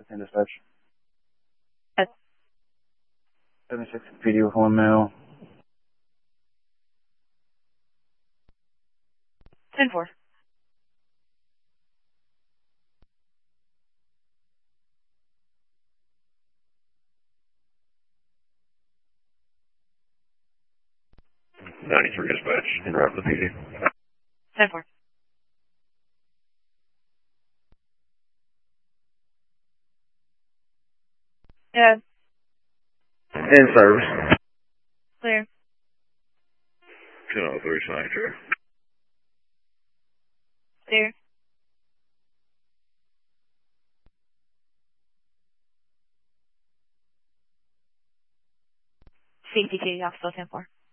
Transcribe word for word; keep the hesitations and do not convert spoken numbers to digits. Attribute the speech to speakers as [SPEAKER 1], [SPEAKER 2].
[SPEAKER 1] fifteen dispatch.
[SPEAKER 2] Yes.
[SPEAKER 1] seventy-six P D with one male.
[SPEAKER 2] ten four.
[SPEAKER 3] ninety-three dispatch, in route to the P D.
[SPEAKER 2] ten four. Yeah.
[SPEAKER 3] In service.
[SPEAKER 2] Clear.
[SPEAKER 3] ten oh three signature.
[SPEAKER 2] Clear. C T T, Oxbow ten four.